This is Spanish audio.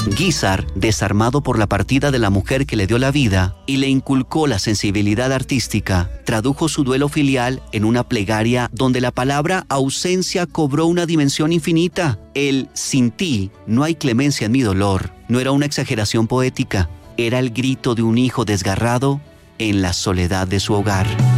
Guízar, desarmado por la partida de la mujer que le dio la vida y le inculcó la sensibilidad artística, tradujo su duelo filial en una plegaria donde la palabra ausencia cobró una dimensión infinita. El sin ti no hay clemencia en mi dolor no era una exageración poética, era el grito de un hijo desgarrado en la soledad de su hogar.